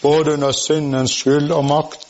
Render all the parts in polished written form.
både under syndens skyld og makt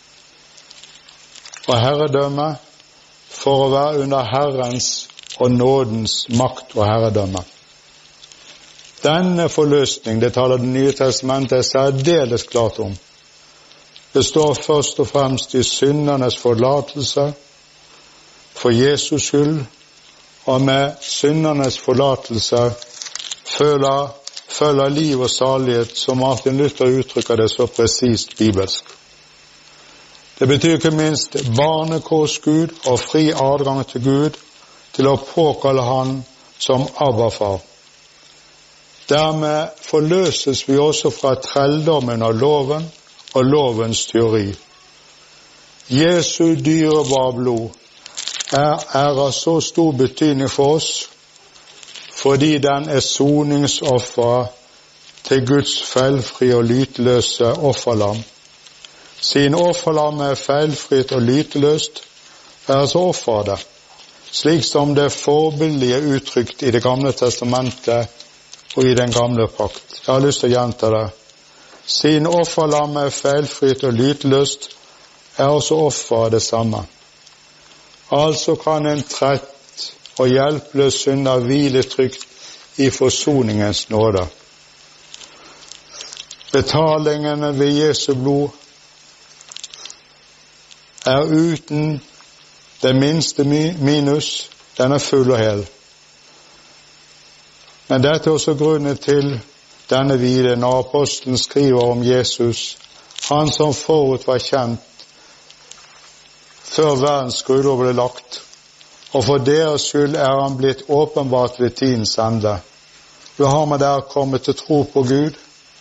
og herredømme, for å være under Herrens og nådens makt og herredømme. Denne forløsning, det taler Det nye testamentet særdeles klart om, består først og fremst i syndernes forlatelse for Jesus skyld, og med syndernes forlatelse følger liv og salighet, som Martin Luther uttrykker det så presist bibelsk. Det betyr ikke minst barnekors Gud og fri adgang til Gud til å påkalle Han som Abba-far. Dermed forløses vi også fra trelldommen av loven og lovens teori. Jesu dyrebare blod er av så stor betydning for oss, fordi den er soningsofferet til Guds feilfri og lyteløse offerlam. Siden offerlammet er feilfritt og lyteløst, er så offeret det, slik som det forbildelige er uttrykt i Det gamle testamentet og i den gamle pakt. Jeg har lyst til å gjenta det. Siden offerlammet er feilfritt og lyteløst, er også offeret det samme. Altså kan en trett og hjelpeløs synder hvile trygt i forsoningens nåde. Betalingen ved Jesu blod er uten det minste minus, den er full og hel. Men dette er også grunnen til denne hvile når apostelen skriver om Jesus, han som forut var kjent før verdens grunnlov ble lagt, og for deres skyld er han blitt åpenbart ved tidens ende. Ved ham er der kommet til tro på Gud.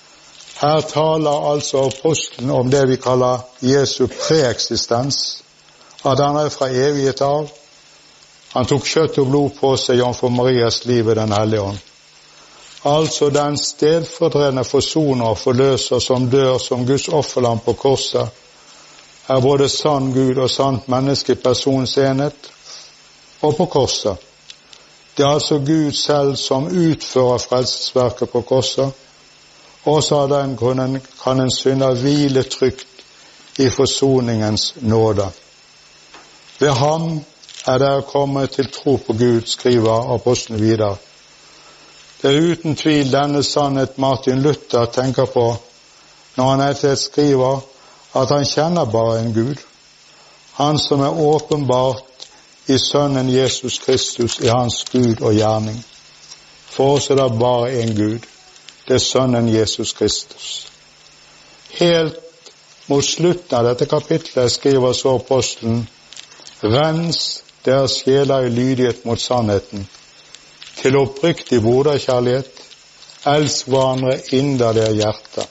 Her taler altså apostelen om det vi kaller Jesu preeksistens, at han er fra evighet av. Han tok kjøtt og blod på seg jomfru Marias liv ved Den hellige ånd. Altså den stedfordrevne forsoner og forløser som dør som Guds offerlam på korset, er både sann Gud og sant menneske i persons enhet og på korset. Det er altså Gud selv som utfører frelsesverket på korset. Også av den grunnen kan en synder hvile trygt i forsoningens nåde. Ved ham er dere kommet til tro på Gud, skriver apostelen videre. Det er uten tvil denne sannhet Martin Luther tenker på når han etter skriver at han kjenner bare en Gud, han som er åpenbart i Sønnen Jesus Kristus i hans Gud og gjerning. For oss er det bare en Gud, det er Sønnen Jesus Kristus. Helt mot slutten av dette kapitlet skriver så apostelen: rens deres sjeler i lydighet mot sannheten, til oppriktig broderkjærlighet, elsk hverandre inderlig av hjertet.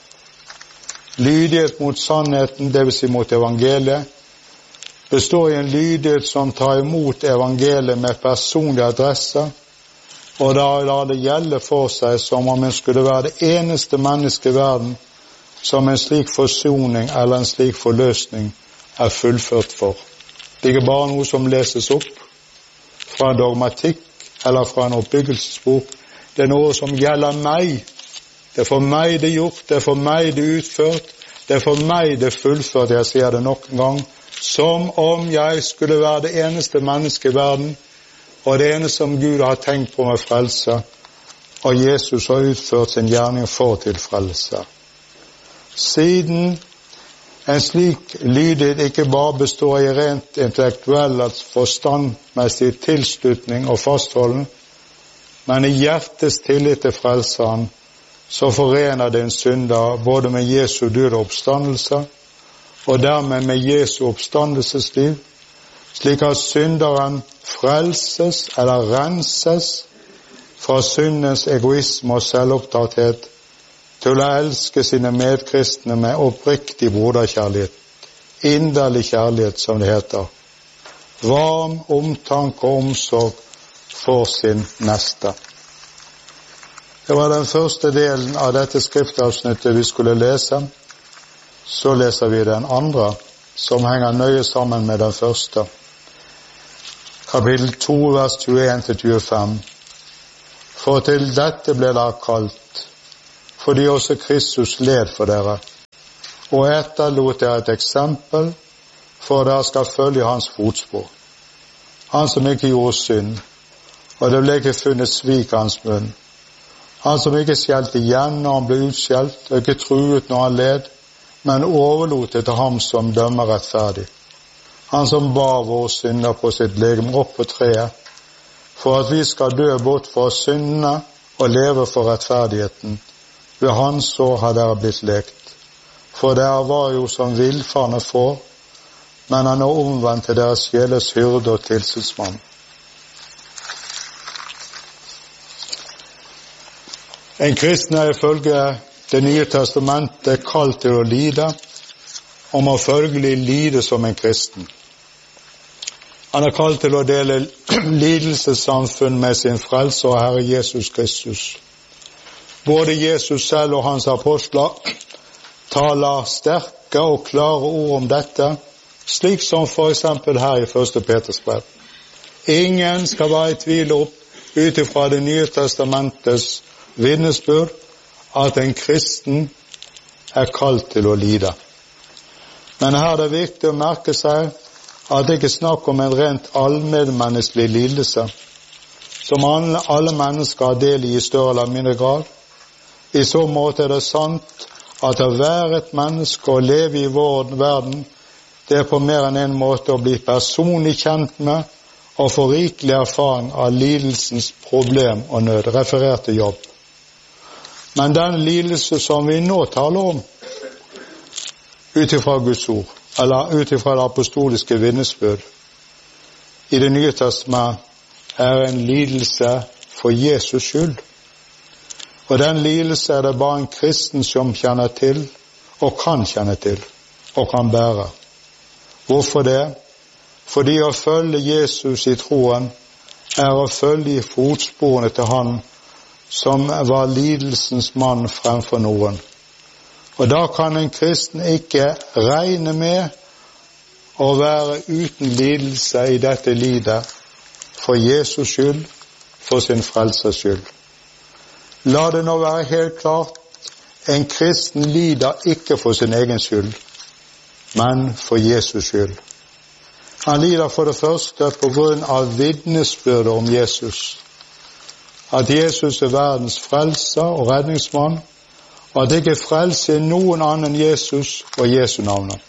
Lydighet mot sannheten, det vil si mot evangeliet, består i en lydighet som tar imot evangeliet med personlig adresse, og da lar det gjelde for seg som om en skulle være det eneste menneske i verden som en slik forsoning eller en slik forløsning er fullført for. Det er ikke bare noe som leses opp fra en dogmatikk eller fra en oppbyggelsesbok. Det er noe som gjelder meg. Det er for meg det gjort, det er for meg det utført, det er for meg det fullført, jeg sier det nok en gang, som om jeg skulle være det eneste menneske i verden, og det eneste som Gud har tenkt på med frelse, og Jesus har utført sin gjerning for til frelse. Siden en slik lydighet ikke bare består i rent intellektuell og forstandmessig tilslutning og fastholden, men i hjertets tillit til frelseren, så forener det en synder både med Jesu død og oppstandelse, og dermed med Jesu oppstandelsesliv, slik at synderen frelses eller renses fra syndens egoisme og selvopptatthet til å elske sine medkristne med oppriktig broderkjærlighet, inderlig kjærlighet som det heter, varm omtanke og omsorg for sin neste. Det var den første delen av dette skriftavsnittet vi skulle lese. Så leser vi den andre, som henger nøye sammen med den første. Kapittel 2, vers 21-25. For til dette ble dere kalt, fordi også Kristus led for dere, og etterlot dere et eksempel for dere skal følge hans fotspor. Han som ikke gjorde synd, og det ble ikke funnet svik av hans munn. Han som ikke skjelte igjen når han ble utskjelt, og ikke truet når han led, men overlot det til ham som dømmer rettferdig. Han som bar våre synder på sitt legeme opp på treet, for at vi skal dø bort for syndene og leve for rettferdigheten. Ved hans sår har dere blitt lekt. For dere var jo som villfarne får, men han er omvendt til deres sjeles hyrde og tilsynsmann. En kristen er ifølge Det nye testamentet kalt til å lide, og må følgelig lide som en kristen. Han er kalt til å dele lidelsessamfunn med sin frelser og Herre Jesus Kristus. Både Jesus selv og hans apostler taler sterke og klare ord om dette, slik som for eksempel her i 1. Peters brev. Ingen skal være i tvil ut ifra Det nye testamentets vitnesbyrd at en kristen er kalt til å lide. Men her er det viktig å merke seg at det ikke er snakk om en rent allmennmenneskelig lidelse, som alle mennesker har del i større eller mindre grad. I så måte er det sant at å være et menneske og leve i vår verden, det er på mer enn en måte å bli personlig kjent med og få rikelig erfaring av lidelsens problem og nød, referert til Jobb. Men den lidelse som vi nå taler om, utifra Guds ord, eller utifra det apostoliske vitnesbyrd i Det nye testamentet, er en lidelse for Jesus skyld. Og den lidelse er det bare en kristen som kjenner til, og kan kjenne til, og kan bære. Hvorfor det? Fordi å følge Jesus i troen er å følge i fotsporene til han som var lidelsens mann fremfor noen. Og da kan en kristen ikke regne med å være uten lidelse i dette livet, for Jesus skyld, for sin frelsers skyld. La det nå være helt klart, en kristen lider ikke for sin egen skyld, men for Jesus skyld. Han lider for det første på grunn av vitnesbyrdet om Jesus, at Jesus er verdens frelser og redningsmann, og at ikke frelse noen annen enn Jesus og Jesu navnet.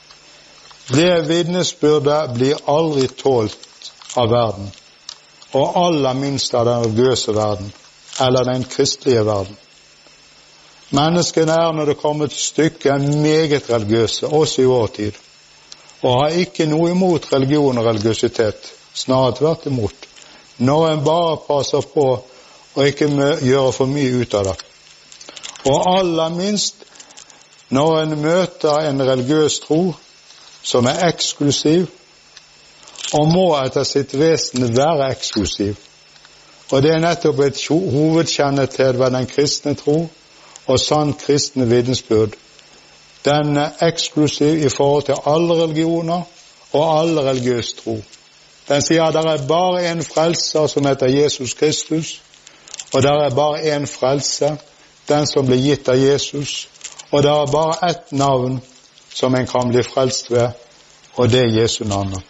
Det vitnesbyrdet blir aldri tålt av verden, og aller minst av den religiøse verden, eller den kristelige verden. Menneskene er, når det kommer til stykket, meget religiøse, også i vår tid, og har ikke noe imot religion og religiøsitet, snarere tvert imot, når en bare passer på og ikke gjøre for mye ut av det. Og aller minst når en møter en religiøs tro som er eksklusiv, og må etter sitt vesen være eksklusiv. Og det er nettopp et hovedkjennetegn ved den kristne tro og sann kristne vitnesbyrd. Den er eksklusiv i forhold til alle religioner og alle religiøs tro. Den sier at det er bare en frelser som heter Jesus Kristus, og det er bare en frelse, den som blir gitt av Jesus, og det er bare ett navn som en kan bli frelst ved, og det er Jesu navn.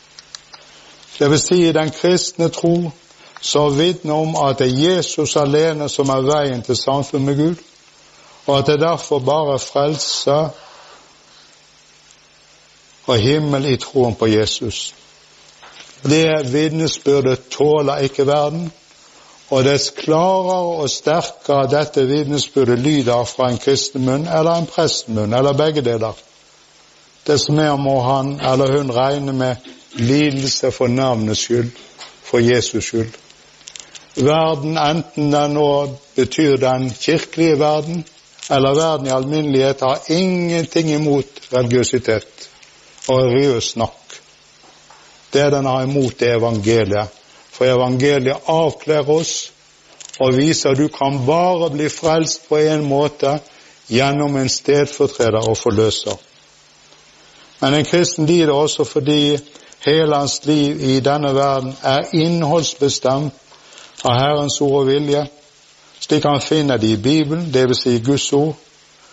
Det vil si, den kristne tro så vitner om at det er Jesus alene som er veien til samfunn med Gud, og at det derfor bare frelser og himmel i troen på Jesus. Det vitnesbyrdet tåler ikke verden, og dess klarere og sterkere dette vitnesbyrdet lyder fra en kristen munn eller en prestmunn, eller begge deler, dess mer må han eller hun regne med lidelse for navnets skyld, for Jesus skyld. Verden, enten den nå betyr den kirkelige verden, eller verden i alminnelighet, har ingenting imot religiøsitet og religiøs snakk. Det den har imot er evangeliet, for evangeliet avkler oss og viser at du kan bare bli frelst på en måte gjennom en stedfortreder og forløser. Men en kristen lider også fordi hele hans liv i denne verden er innholdsbestemt av Herrens ord og vilje, slik han finner det i Bibelen, det vil si Guds ord,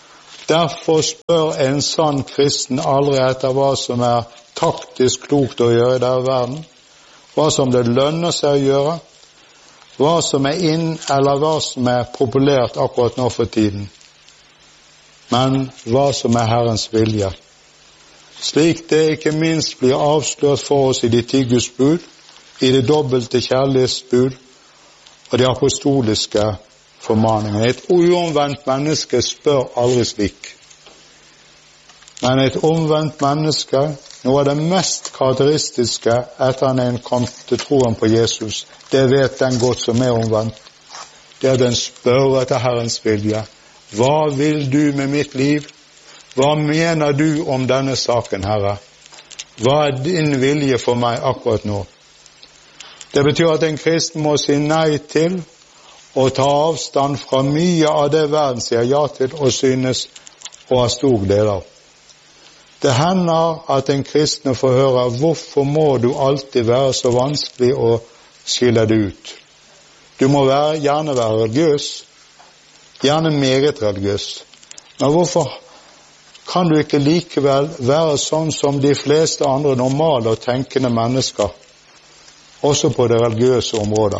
Derfor spør en sann kristen aldri etter hva som taktisk klokt å gjøre i denne verden, hva som det lønner seg å gjøre, hva som inn eller hva som populært akkurat nå for tiden, men hva som Herrens vilje. Slik det ikke minst blir avslørt for oss i de 10 Guds bud, i det dobbelte kjærlighetsbud og de apostoliske formaningene. Et uomvendt menneske spør aldri slik. Men et omvendt menneske, noe av det mest karakteristiske etter han kom til troen på Jesus, det vet den godt som omvendt. Det at den spør etter Herrens vilje. Hva vil du med mitt liv? Hva mener du om denne saken, Herre? Hva din vilje for meg akkurat nå? Det betyr at en kristen må si nei til og ta avstand fra mye av det verden sier ja til og synes å ha stor glede av. Det hender at en kristne får høre hvorfor må du alltid være så vanskelig å skille det ut. Du må gjerne være religiøs, gjerne meget religiøs, men hvorfor kan du ikke likevel være sånn som de fleste andre normale og tenkende mennesker, også på det religiøse området?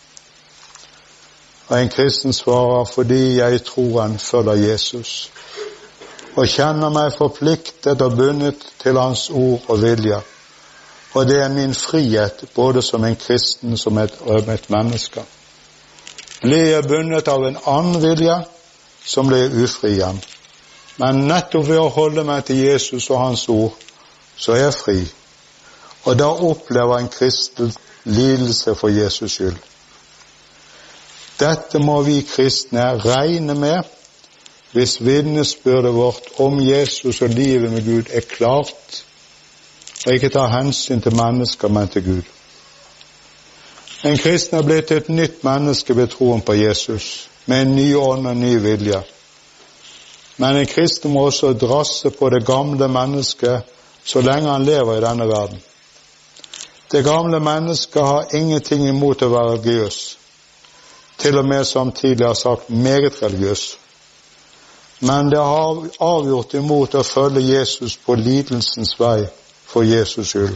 Og en kristen svarer, fordi jeg i troen følger Jesus, og kjenner meg forpliktet og bundet til hans ord og vilje. Og det min frihet, både som en kristen som et menneske. Blir jeg bundet av en annen vilje, som blir ufri igjen. Men nettopp ved å holde meg til Jesus og hans ord, så jeg fri. Og da opplever en kristen lidelse for Jesus skyld. Dette må vi kristne regne med, hvis vitnesbyrdet vårt om Jesus og livet med Gud klart, og ikke tar hensyn til mennesker, men til Gud. En kristen blitt et nytt menneske ved troen på Jesus, med en ny ånd og en ny vilje. Men en kristen må også drasse på det gamle mennesket så lenge han lever i denne verden. Det gamle mennesket har ingenting imot å være religiøs, til og med som tidligere sagt meget religiøs. Men det har avgjort imot å følge Jesus på lidelsens vei for Jesus skyld.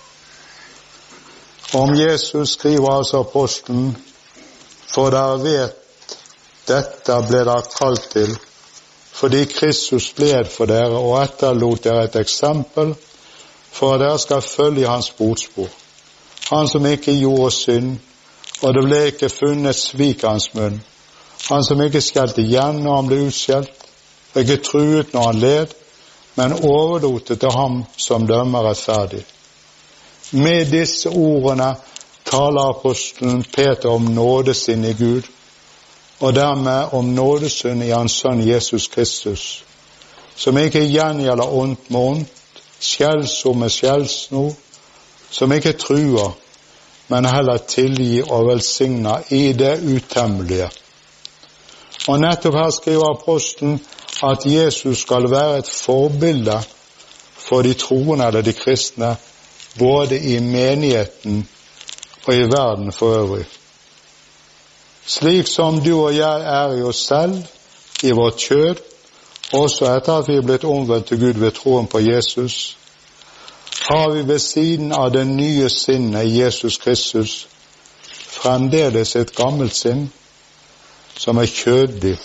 Om Jesus skriver altså apostelen, for dere vet, dette ble dere kalt til, fordi Kristus led for dere og etterlot dere et eksempel, for at dere skal følge hans fotspor. Han som ikke gjorde synd, og det ble ikke funnet svik av hans munn. Han som ikke skjelte igjen når han ble utskjelt, og ikke truet når han led, men overlot det til ham som dømmer rettferdig. Med disse ordene taler apostelen Peter om nådesynd i Gud, og dermed om nådesynd i hans sønn Jesus Kristus, som ikke gjengjelder ondt med ondt, skjellsord med skjellsord, som ikke truer, men heller tilgir og velsigner i det utemmelige. Og nettopp her skriver apostelen at Jesus skal være et forbilde for de troende eller de kristne, både i menigheten og i verden for øvrig. Slik som du og jeg i oss selv, i vårt kjød, også etter at vi blitt omvendt til Gud ved troen på Jesus, har vi ved siden av det nye sinnet i Jesus Kristus fremdeles et gammelt sinn som kjødelig,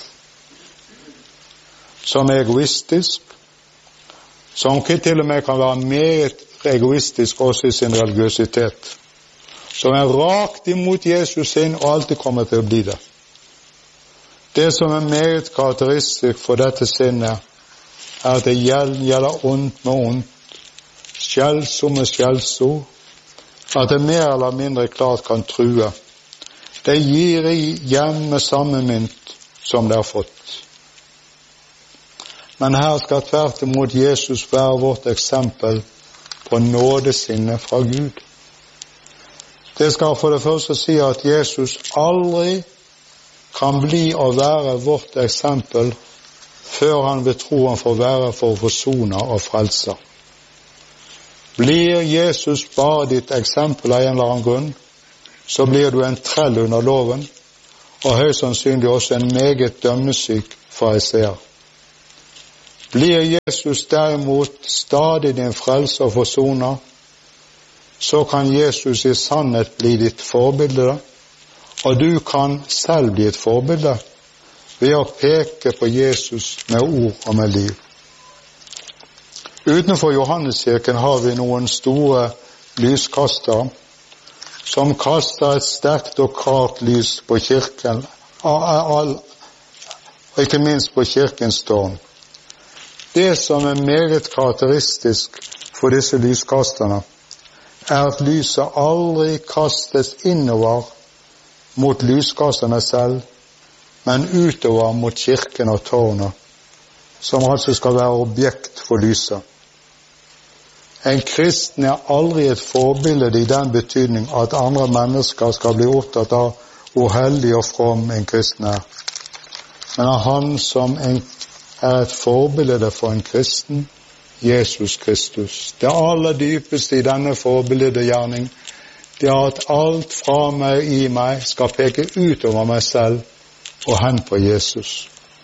som egoistisk, som til og med kan være meget egoistisk også i sin religiøsitet, som rakt imot Jesus sin og alltid kommer til å bli det. Det som meget karakteristisk for dette sinnet, at det gjelder ondt med ondt, skjellsord med skjellsord, at det mer eller mindre klart kan true. Det gir igjen med samme mynt som det har fått. Men her skal tvert imot Jesus være vårt eksempel på nådesinnet fra Gud. Det skal for det første si at Jesus aldri kan bli og være vårt eksempel før han ved troen får være for forsoner og frelser. Blir Jesus bare ditt eksempel av en eller annen grunn, så blir du en trell under loven, og høyst sannsynlig også en meget dømmesyk fariseer. Blir Jesus derimot stadig din frelser og forsoner, så kan Jesus i sannhet bli ditt forbilde, og du kan selv bli et forbilde ved å peke på Jesus med ord og med liv. Utenfor Johanneskirken har vi noen store lyskastere som kaster et sterkt og klart lys på kirken, og ikke minst på kirkens tårn. Det som er meget karakteristisk for disse lyskasterne, er at lyset aldri kastes innover mot lyskasterne selv, men utover mot kirken og tårnet, som altså skal være objekt for lyset. En kristen er aldri et forbilde i den betydning at andre mennesker skal bli opptatt av hvor heldig og from en kristen er. Men han som er et forbilde for en kristen, Jesus Kristus. Det aller dypeste i denne forbildegjerning, det er at alt fra meg i meg skal peke utover meg selv og hen på Jesus.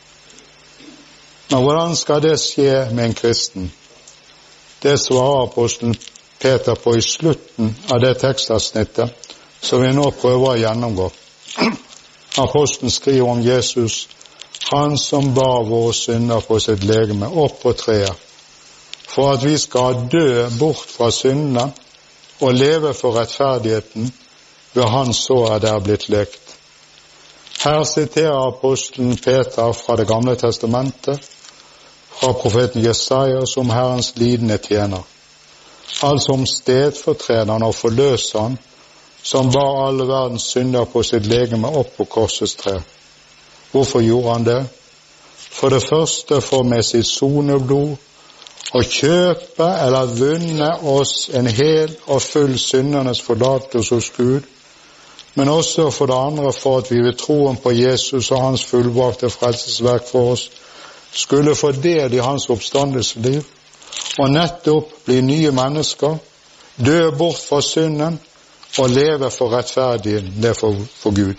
Men hvordan skal det skje med en kristen? Det svarer apostelen Peter på i slutten av det tekstavsnittet som vi nå prøver å gjennomgå. Apostelen skriver om Jesus, han som bar våre synder på sitt legeme opp på treet, for at vi skal dø bort fra syndene og leve for rettferdigheten, ved han så er der blitt lekt. Her siterer apostelen Peter fra det gamle testamentet, fra profeten Jesaja som Herrens lidende tjener, altså om stedfortrederen og forløseren, som bar alle verdens synder på sitt legeme opp på korsets tre. Hvorfor gjorde han det? For det første for med sitt soneblod å kjøpe eller vunne oss en hel og full syndernes forlatelse hos Gud, men også for det andre for at vi ved troen på Jesus og hans fullbrakte frelsesverk for oss skulle få del i hans oppstandelsesliv, og nettopp bli nye mennesker, dø bort fra synden og leve for rettferdighet for Gud.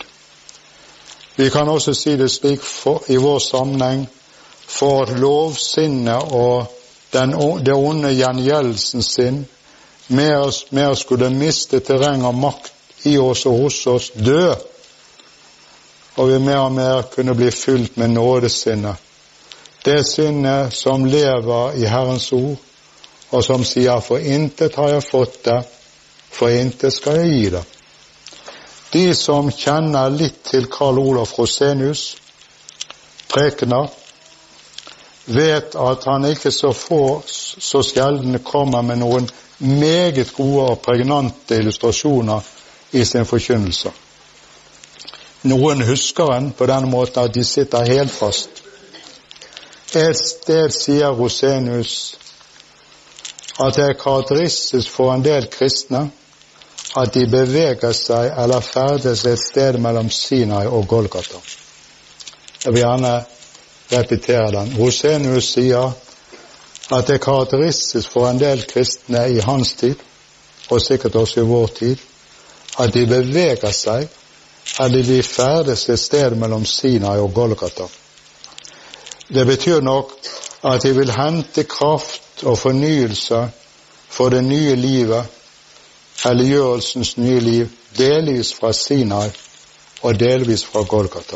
Vi kan også si det slik i vår sammenheng, for at lovsinnet og det onde gjengjeldelsen sin med å skulle miste terreng og makt i oss og hos oss, dø, og vi mer og mer kunne bli fylt med nådesinnet. Det sinnet som lever i Herrens ord, og som sier, for intet har jeg fått det, for intet skal jeg gi det. De som kjenner litt til Karl Olof Rosenius, prekener, vet at han ikke så sjelden kommer med noen meget gode og pregnante illustrasjoner i sin forkynnelse. Noen husker han på den måten at de sitter helt fast. Et sted sier Rosenius at det er karakteristisk for en del kristne at de beveger seg eller ferdes et sted mellom Sinai og Golgata. Jeg vil gjerne repetere den. Rosenius sier at det er karakteristisk for en del kristne i hans tid, og sikkert også i vår tid, at de beveger seg eller de ferdes et sted mellom Sinai og Golgata. Det betyr nok at de vil hente kraft og fornyelse for det nye livet, helliggjørelsens nye liv, delvis fra Sinai og delvis fra Golgata.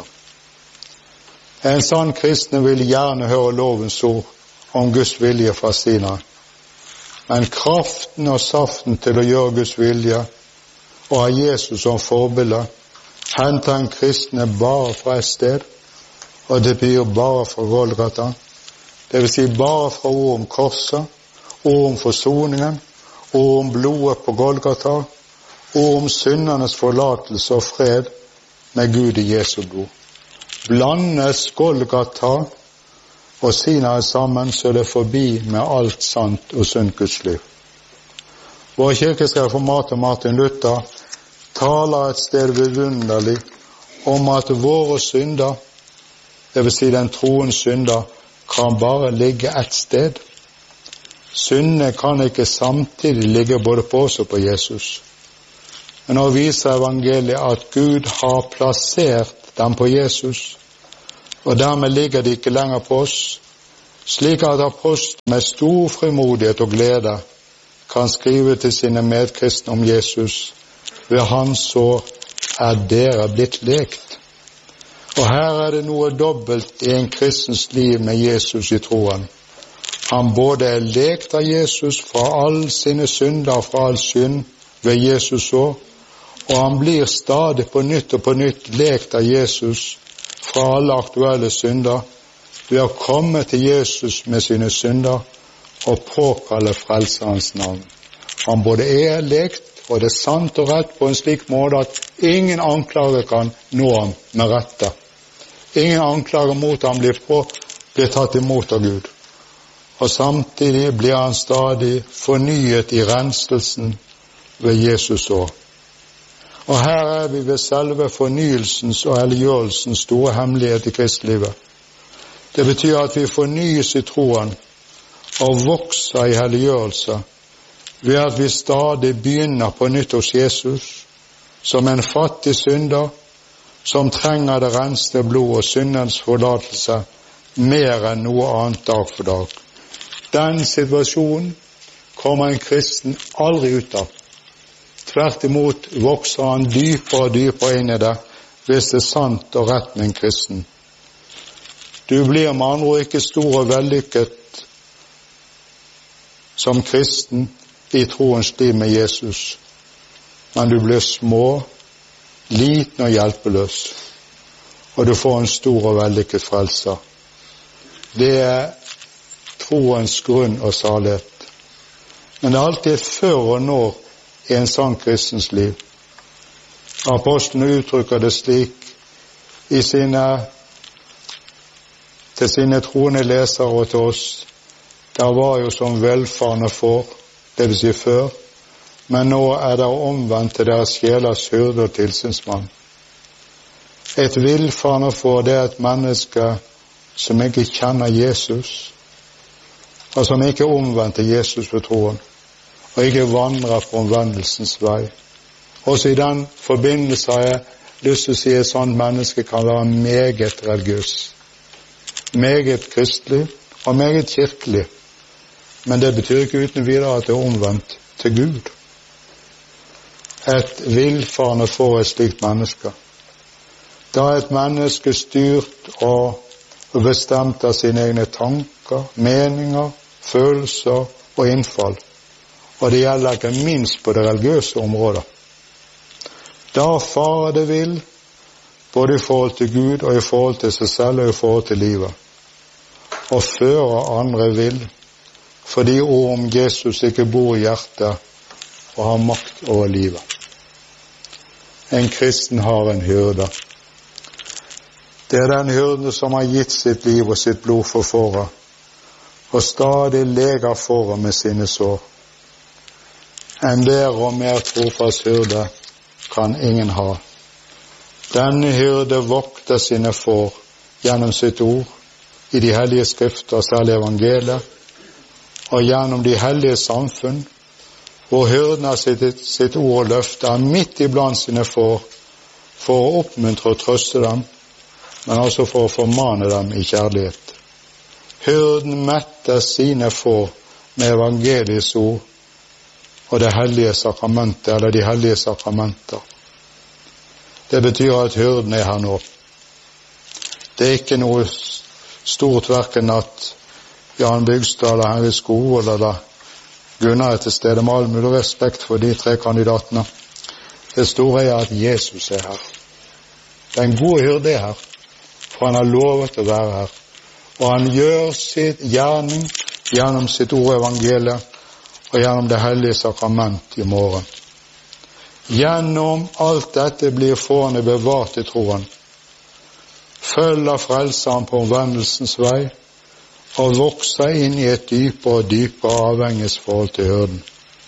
En sann kristne vil gjerne høre lovens ord om Guds vilje fra Sinai, men kraften og saften til å gjøre Guds vilje og ha Jesus som forbilde henter en kristne bare fra et sted, og det blir bare fra Golgata. Det vil si bare fra ord om korset, ord om forsoningen, ord om blodet på Golgata, ord om syndernes forlatelse og fred med Gud i Jesu blod. Blandes Golgata og Sinai sammen, så det forbi med alt sant og sunt Guds liv. Vår kirkes reformator Martin Luther taler et sted vidunderlig om at våre synder, det vil si den troens synder, kan bare ligge et sted. Syndene kan ikke samtidig ligge både på oss og på Jesus. Men nå viser evangeliet at Gud har plassert dem på Jesus, og dermed ligger de ikke lenger på oss, slik at apostelen med stor frimodighet og glede kan skrive til sine medkristne om Jesus. Ved hans sår dere blitt lekt. Og her det noe dobbelt i en kristens liv med Jesus i troen. Han både lekt av Jesus fra all sine synder, fra all synd ved Jesus sår, og han blir stadig på nytt og på nytt lekt av Jesus fra alle aktuelle synder ved å komme til Jesus med sine synder og påkalle frelserens navn. Han både lekt, og det sant og rett på en slik måte at ingen anklage kan nå ham med rette. Ingen anklage mot ham blir tatt imot av Gud. Og samtidig blir han stadig fornyet i renselsen ved Jesus år. Og her vi ved selve fornyelsens og helliggjørelsens store hemmelighet i kristlivet. Det betyr at vi fornyes i troen og vokser i helliggjørelse ved at vi stadig begynner på nytt hos Jesus som en fattig synder som trenger det renste blod og syndens forlatelse mer enn noe annet dag for dag. Den situasjonen kommer en kristen aldri ut av. Tvert imot vokser han dypere og dypere inn i det, hvis det sant og rett med en kristen. Du blir med andre ord ikke stor og vellykket som kristen i troens liv med Jesus, men du blir små, liten og hjelpeløs, og du får en stor og vellykket frelser. Det troens grunn og salighet. Men det alltid et før og når i en sann kristens liv. Apostlene uttrykker det slik til sine troende lesere og til oss. Det var jo som velfarne får, det vil si før, men nå det omvendt til deres sjelers hyrde og tilsynsmann. Et villfarne får det et menneske som ikke kjenner Jesus, og som ikke omvendt til Jesus ved troen, og ikke vandrer på omvendelsens vei. Også i den forbindelse har jeg lyst til å si at et sånt menneske kan være meget religiøs, meget kristelig og meget kirkelig, men det betyr ikke uten videre at det omvendt til Gud. Et villfarne får et slikt menneske. Da et menneske styrt og bestemt av sine egne tanker, meninger, følelser og innfall, og det gjelder ikke minst på det religiøse området. Da farer det vill, både i forhold til Gud og i forhold til seg selv og i forhold til livet, og fører andre vill, fordi ord om Jesus ikke bor i hjertet og har makt over livet. En kristen har en hyrde. Det den hyrden som har gitt sitt liv og sitt blod for fåret, og stadig leger fåret med sine sår. En bedre og mer trofast hyrde kan ingen ha. Denne hyrde vokter sine får gjennom sitt ord, i de hellige skrifter, særlig evangeliet, og gjennom de hellige samfunn, hvor hyrden har sitt ord og løfter midt iblant sine får, for å oppmuntre og trøste dem, men også for å formane dem i kjærlighet. Hyrden metter sine får med evangeliets ord og det hellige sakramentet, eller de hellige sakramenter. Det betyr at hyrden her nå. Det ikke noe stort hverken at Jan Bygstad eller Henry Skole eller Gunnar til stede, med all mulig respekt for de tre kandidatene. Det store at Jesus her. Den gode hyrde her, for han har lovet å være her. Og han gjør sitt gjerning gjennom sitt ord evangeliet og gjennom det hellige sakrament i morgen. Gjennom alt dette blir fårene bevart i troen, følger frelseren på omvendelsens vei og vokser inn i et dypere og dypere avhengighetsforhold til hyrden.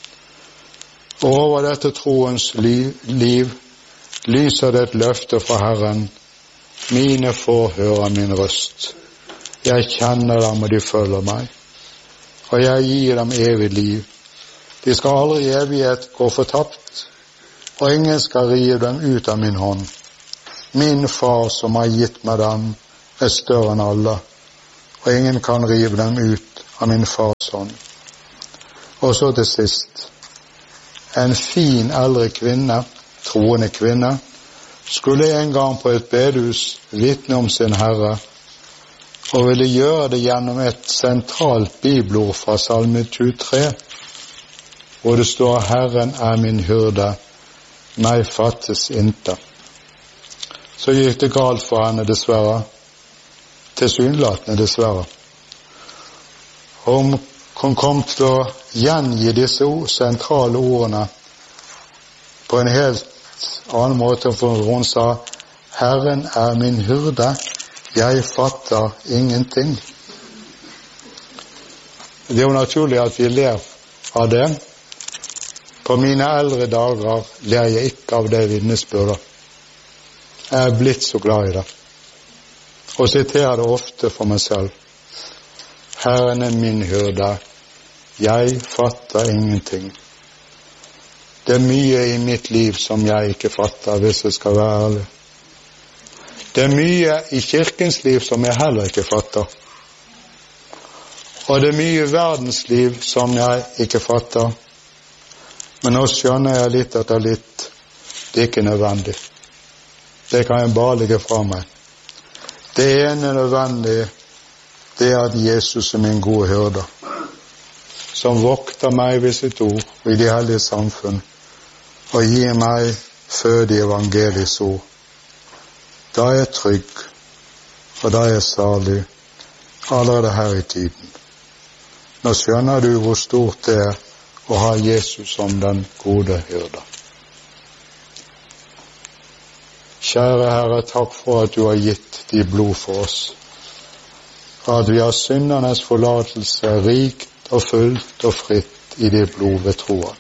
Og over dette troens liv lyser det et løfte fra Herren: mine får høre min røst. Jeg kjenner dem, og de følger meg. Og jeg gir dem evig liv. De skal aldri i evighet gå fortapt, og ingen skal rive dem ut av min hånd. Min far som har gitt meg dem, større enn alle, og ingen kan rive dem ut av min fars hånd. Og så til sist, en fin eldre kvinne, troende kvinne, skulle en gang på et bedehus vitne om sin Herre, og ville gjøre det gjennom et sentralt bibelord fra Salme 23, hvor det står: Herren er min hyrde, meg fattes intet. Så gikk det galt for henne, dessverre, tilsynelatende dessverre. Og hun kom til å gjengi disse sentrale ordene på en helt annen måte, for hun sa: Herren er min hyrde, jeg fatter ingenting. Det er jo naturlig at vi ler av det. På mine eldre dager ler jeg ikke av det vitnesbyrdet. Jeg er blitt så glad i det, og siterer det ofte for meg selv. Herren er min hyrde, jeg fatter ingenting. Det er mye i mitt liv som jeg ikke fatter, hvis jeg skal være ærlig. Det er mye i kirkens liv som jeg heller ikke fatter. Og det er mye i verdensliv som jeg ikke fatter. Men nå skjønner jeg litt etter litt, det er ikke nødvendig. Det kan jeg bare legge fra meg. Det ene nødvendige, det er at Jesus er min gode hyrde, som vokter meg ved sitt ord og i de hellige samfunn, og gir meg føde i evangeliets ord. Da er jeg trygg, og da er jeg salig, allerede her i tiden. Nå skjønner du hvor stort det er å ha Jesus som den gode hyrde. Kjære Herre, takk for at du har gitt ditt blod for oss, at vi har syndernes forlatelse rikt og fullt og fritt i ditt blod ved troen.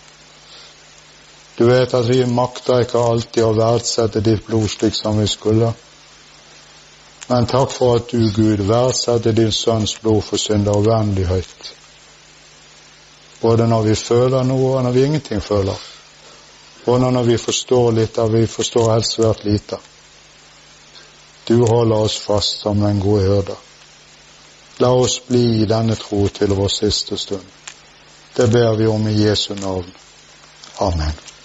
Du vet at vi makter ikke alltid å verdsette ditt blod slik som vi skulle, men takk for at du, Gud, verdsetter din sønns blod for synder uendelig høyt, både når vi føler noe og når vi ingenting føler, både når vi forstår litt og vi forstår helt svært lite. Du holder oss fast som den gode hyrde. La oss bli i denne tro til vår siste stund. Det ber vi om i Jesu navn. Amen.